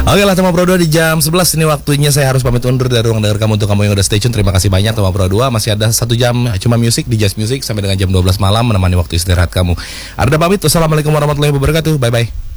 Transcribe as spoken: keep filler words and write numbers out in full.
Oke lah Tema Pro dua di jam sebelas ini waktunya saya harus pamit undur dari ruang dengar kamu. Untuk kamu yang udah stay tune, terima kasih banyak Tema Pro dua. Masih ada satu jam cuma musik di Jazz Music sampai dengan jam dua belas malam menemani waktu istirahat kamu. Arda pamit, wassalamualaikum warahmatullahi wabarakatuh. Bye bye.